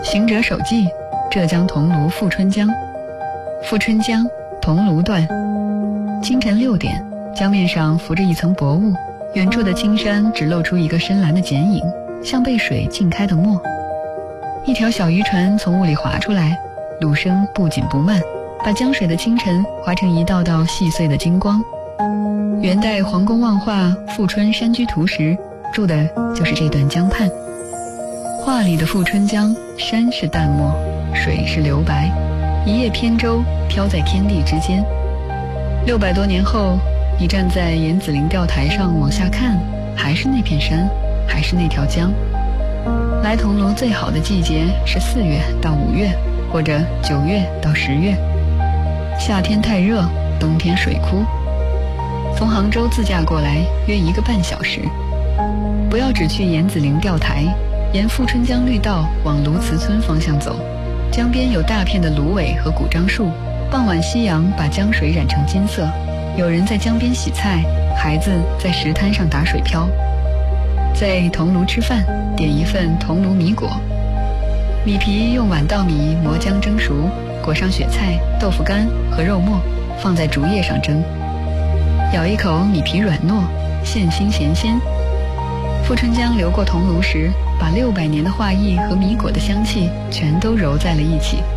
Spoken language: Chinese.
行者手记，浙江桐庐富春江。富春江，桐庐段。清晨6点，江面上浮着一层薄雾，远处的青山只露出一个深蓝的剪影，像被水浸开的墨。一条小渔船从雾里划出来，橹声不紧不慢，把江水的清晨划成一道道细碎的金光。元代黄公望画《富春山居图》时住的就是这段江畔。画里的富春江，山是淡墨，水是留白，一叶扁舟飘在天地之间。600多年后，你站在严子陵钓台上往下看，还是那片山，还是那条江。来桐庐最好的季节是4月到5月，或者9月到10月。夏天太热，冬天水枯。从杭州自驾过来约1个半小时。不要只去严子陵钓台，沿富春江绿道往卢慈村方向走。江边有大片的芦苇和古樟树，傍晚夕阳把江水染成金色。有人在江边洗菜，孩子在石滩上打水漂。在桐庐吃饭，点一份桐庐米果。米皮用晚稻米磨浆蒸熟，裹上雪菜、豆腐干和肉末，放在竹叶上蒸。咬一口，米皮软糯，馅心咸鲜。富春江流过桐庐时，把600年的画意和米果的香气全都揉在了一起。